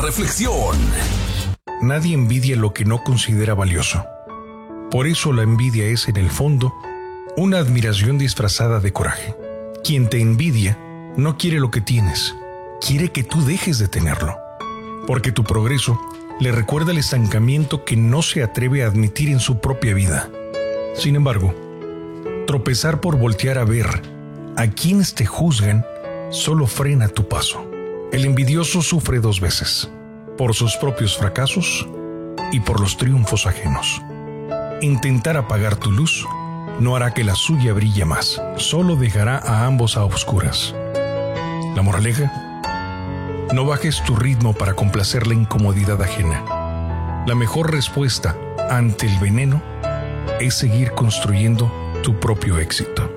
reflexión. Nadie envidia lo que no considera valioso. Por eso la envidia es, en el fondo, una admiración disfrazada de coraje. Quien te envidia no quiere lo que tienes, quiere que tú dejes de tenerlo. Porque tu progreso le recuerda el estancamiento que no se atreve a admitir en su propia vida. Sin embargo, tropezar por voltear a ver a quienes te juzgan solo frena tu paso. El envidioso sufre dos veces, por sus propios fracasos y por los triunfos ajenos. Intentar apagar tu luz no hará que la suya brille más, solo dejará a ambos a oscuras. La moraleja: no bajes tu ritmo para complacer la incomodidad ajena. La mejor respuesta ante el veneno es seguir construyendo tu propio éxito.